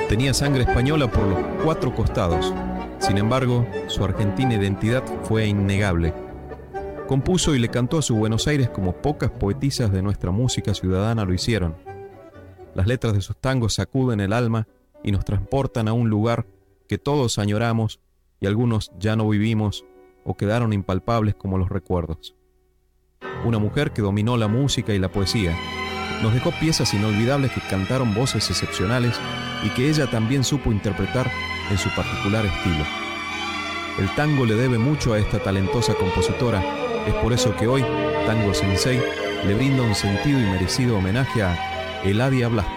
Tenía sangre española por los 4 costados. Sin embargo, su argentina identidad fue innegable. Compuso y le cantó a su Buenos Aires como pocas poetisas de nuestra música ciudadana lo hicieron. Las letras de sus tangos sacuden el alma y nos transportan a un lugar que todos añoramos y algunos ya no vivimos o quedaron impalpables como los recuerdos. Una mujer que dominó la música y la poesía. Nos dejó piezas inolvidables que cantaron voces excepcionales y que ella también supo interpretar en su particular estilo. El tango le debe mucho a esta talentosa compositora. Es por eso que hoy Tango Sensei le brinda un sentido y merecido homenaje a Eladia Blasco.